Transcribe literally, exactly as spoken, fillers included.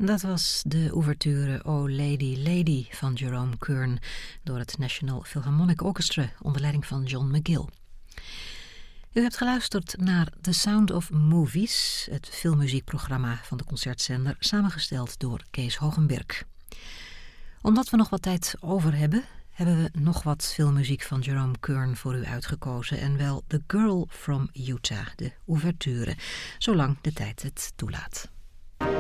Dat was de ouverture O Lady Lady van Jerome Kern door het National Philharmonic Orchestra onder leiding van John McGill. U hebt geluisterd naar The Sound of Movies, het filmmuziekprogramma van de Concertzender, samengesteld door Kees Hogenberg. Omdat we nog wat tijd over hebben, hebben we nog wat filmmuziek van Jerome Kern voor u uitgekozen en wel The Girl from Utah, de ouverture, zolang de tijd het toelaat.